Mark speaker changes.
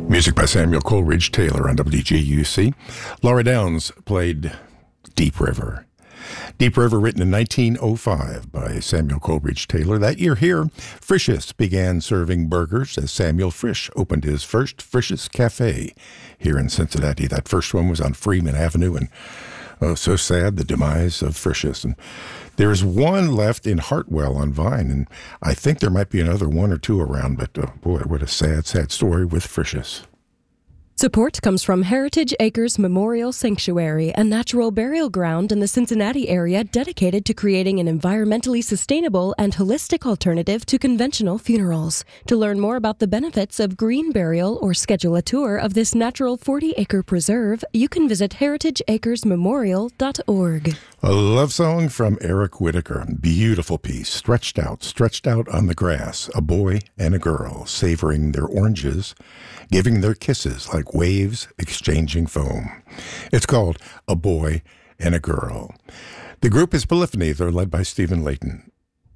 Speaker 1: Music by Samuel Coleridge Taylor on WGUC. Laura Downs played Deep River. Deep River, written in 1905 by Samuel Coleridge Taylor. That year here, Frisch's began serving burgers as Samuel Frisch opened his first Frisch's Cafe here in Cincinnati. That first one was on Freeman Avenue, and oh, so sad, the demise of Frisch's. And there's one left in Hartwell on Vine, and I think there might be another one or two around, but boy, what a sad, sad story with Frisch's.
Speaker 2: Support comes from Heritage Acres Memorial Sanctuary, a natural burial ground in the Cincinnati area dedicated to creating an environmentally sustainable and holistic alternative to conventional funerals. To learn more about the benefits of green burial or schedule a tour of this natural 40-acre preserve, you can visit heritageacresmemorial.org.
Speaker 1: A love song from Eric Whitacre. Beautiful piece. Stretched out on the grass. A boy and a girl savoring their oranges, giving their kisses like waves exchanging foam. It's called A Boy and a Girl. The group is Polyphony. They're led by Stephen Layton.